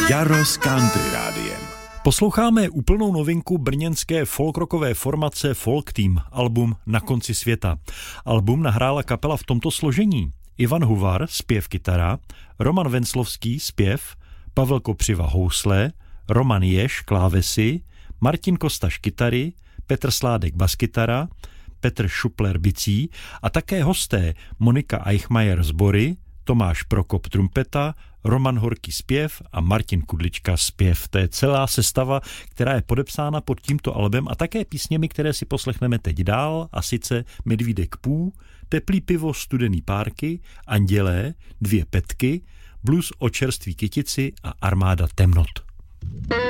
Jaro s country rádiem. Posloucháme úplnou novinku brněnské folkrockové formace Folk Team, album Na konci světa. Album nahrála kapela v tomto složení: Ivan Huvar, zpěv kytara, Roman Venclovský, zpěv, Pavel Kopřiva housle, Roman Ješ klávesy, Martin Kostaš kytary, Petr Sládek baskytara, Petr Šupler bicí a také hosté Monika Eichmajer sbory, Tomáš Prokop trumpeta, Roman Horký zpěv a Martin Kudlička zpěv. To je celá sestava, která je podepsána pod tímto albem a také písněmi, které si poslechneme teď dál, a sice Medvídek Pů, Teplý pivo, Studený párky, Andělé, Dvě petky, Blues o čerství kytici a Armáda temnot.